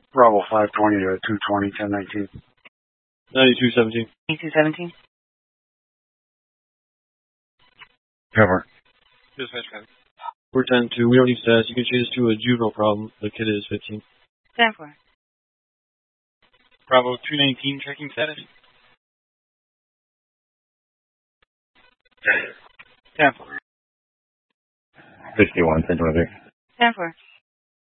Bravo 520 to 220, 1019. 9217. 9217. Cover. Dispatch cover. 410-2, we don't need stats. You can change this to a juvenile problem. The kid is 15. 10-4. Bravo 219, checking status. 10-4. 61, 10-23. 10-4.